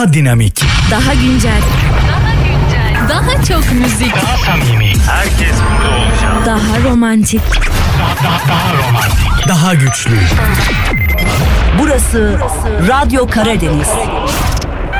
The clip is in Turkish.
Dinamik. Daha güncel. Daha çok müzik. Daha samimi. Herkes burada olacak. Daha romantik. Daha romantik. Daha güçlü. Burası Radyo Karadeniz.